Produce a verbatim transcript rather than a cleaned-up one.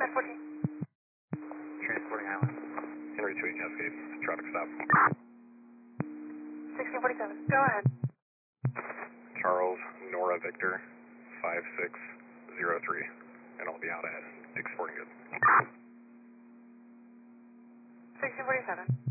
ten fourteen. Transporting Island. Henry two eight Cascade, traffic stop. sixteen forty-seven. Go ahead. Charles, Nora Victor, five six zero three, and I'll be out at Dick's Sporting Goods. sixteen forty-seven.